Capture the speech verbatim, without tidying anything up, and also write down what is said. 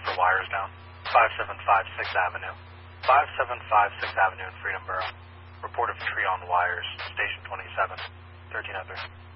for wires down. five seven five sixth Avenue. five seven five sixth Avenue in Freedom Borough. Report of tree on wires. Station twenty-seven. thirteen oh three.